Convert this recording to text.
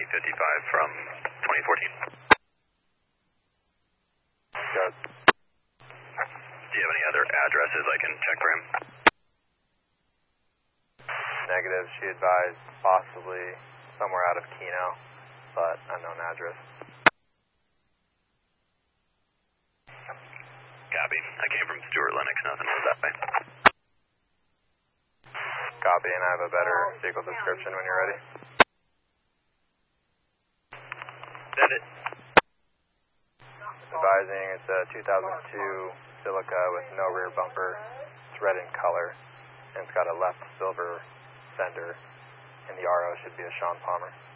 55 from 2014. Good. Do you have any other addresses I can check for him? Negative. She advised possibly somewhere out of Keno, but unknown address. Copy. I came from Stuart Lennox, nothing was that way. Copy, and I have a better vehicle description when you're ready. That it? Advising it's a 2002 Celica with no rear bumper. It's red in color, and it's got a left silver fender, and the RO should be a Sean Palmer.